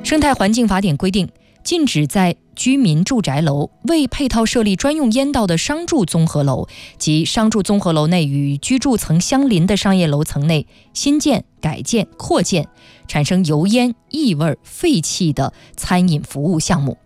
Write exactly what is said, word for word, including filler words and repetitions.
生态环境法典规定，禁止在居民住宅楼未配套设立专用烟道的商住综合楼及商住综合楼内与居住层相邻的商业楼层内新建、改建、扩建产生油烟、异味、废气的餐饮服务项目。